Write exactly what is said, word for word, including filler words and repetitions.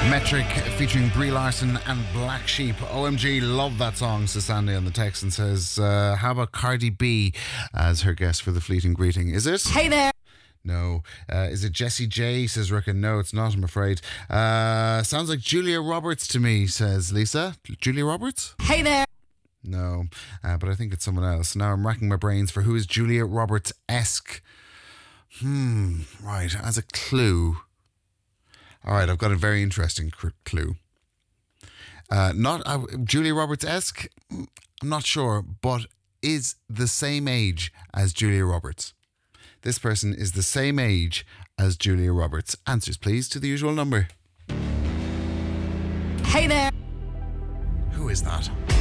Metric featuring Brie Larson and Black Sheep. O M G, love that song, says Sandy on the text and says, uh, how about Cardi B as her guest for the fleeting greeting? Is it? Hey there. No. Uh, is it Jessie J, says Ricka? No, it's not, I'm afraid. Uh, sounds like Julia Roberts to me, says Lisa. Julia Roberts? Hey there. No, uh, but I think it's someone else. Now I'm racking my brains for who is Julia Roberts-esque. Hmm, right, as a clue. All right, I've got a very interesting cr- clue. Uh, not uh, Julia Roberts-esque, I'm not sure, but is the same age as Julia Roberts. This person is the same age as Julia Roberts. Answers, please, to the usual number. Hey there. Who is that?